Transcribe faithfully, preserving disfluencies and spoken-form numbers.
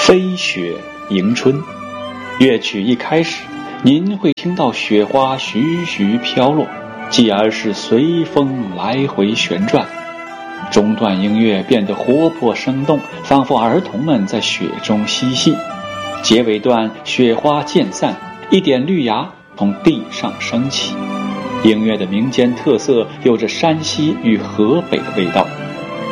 飞雪迎春，乐曲一开始，您会听到雪花徐徐飘落，继而是随风来回旋转。中段音乐变得活泼生动，仿佛儿童们在雪中嬉戏。结尾段雪花渐散，一点绿芽从地上升起。音乐的民间特色有着山西与河北的味道，